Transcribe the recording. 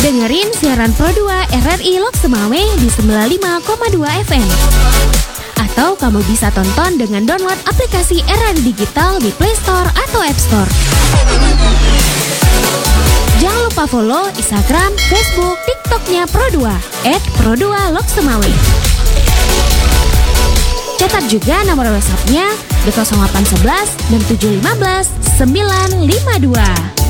Dengerin siaran Pro 2 RRI Lok Semawe di 95,2 FM. Atau kamu bisa tonton dengan download aplikasi RRI Digital di Play Store atau App Store. Jangan lupa follow Instagram, Facebook, TikToknya Pro 2 @Pro2 Lok Semawe. Catat juga nomor WhatsApp-nya di 0811 dan 715 952.